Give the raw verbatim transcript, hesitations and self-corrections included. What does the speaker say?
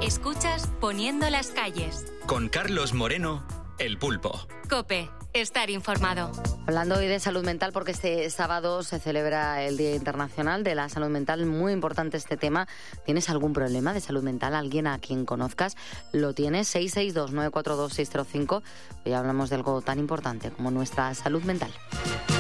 Escuchas Poniendo las calles. Con Carlos Moreno, El Pulpo. COPE. Estar informado. Hablando hoy de salud mental, porque este sábado se celebra el Día Internacional de la Salud Mental. Muy importante este tema. ¿Tienes algún problema de salud mental? ¿Alguien a quien conozcas lo tiene? seis seis dos, nueve cuatro dos, seis cero cinco. Hoy hablamos de algo tan importante como nuestra salud mental.